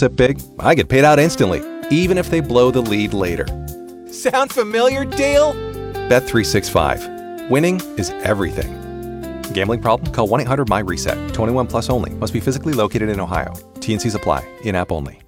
sit big, I get paid out instantly, even if they blow the lead later. Sound familiar, Dale? Bet365. Winning is everything. Gambling problem? Call 1-800-MY-RESET. 21 plus only. Must be physically located in Ohio. T&Cs apply. In-app only.